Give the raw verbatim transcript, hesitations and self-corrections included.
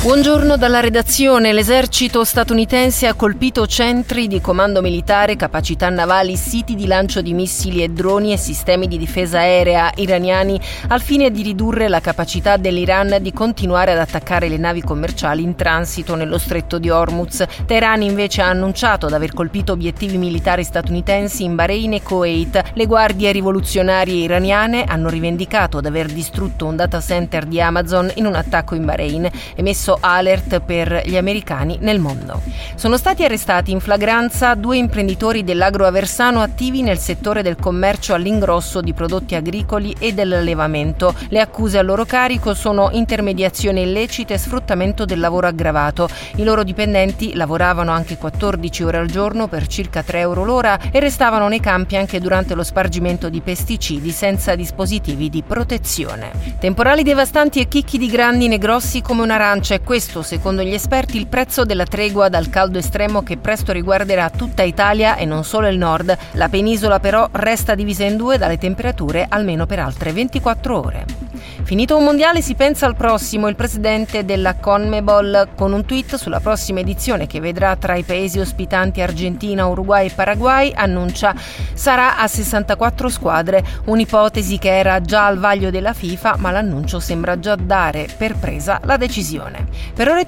Buongiorno dalla redazione. L'esercito statunitense ha colpito centri di comando militare, capacità navali, siti di lancio di missili e droni e sistemi di difesa aerea iraniani al fine di ridurre la capacità dell'Iran di continuare ad attaccare le navi commerciali in transito nello stretto di Hormuz. Teheran invece ha annunciato di aver colpito obiettivi militari statunitensi in Bahrain e Kuwait. Le guardie rivoluzionarie iraniane hanno rivendicato di aver distrutto un data center di Amazon in un attacco in Bahrain, emesso alert per gli americani nel mondo. Sono stati arrestati in flagranza due imprenditori dell'agro aversano attivi nel settore del commercio all'ingrosso di prodotti agricoli e dell'allevamento. Le accuse a loro carico sono intermediazione illecita e sfruttamento del lavoro aggravato. I loro dipendenti lavoravano anche quattordici ore al giorno per circa tre euro l'ora e restavano nei campi anche durante lo spargimento di pesticidi senza dispositivi di protezione. Temporali devastanti e chicchi di grandine grossi come un'arancia. È questo, secondo gli esperti, il prezzo della tregua dal caldo estremo che presto riguarderà tutta Italia e non solo il nord. La penisola però resta divisa in due dalle temperature almeno per altre ventiquattro ore. Finito un mondiale si pensa al prossimo. Il presidente della CONMEBOL, con un tweet sulla prossima edizione che vedrà tra i paesi ospitanti Argentina, Uruguay e Paraguay, annuncia sarà a sessantaquattro squadre, un'ipotesi che era già al vaglio della FIFA, ma l'annuncio sembra già dare per presa la decisione. Per ora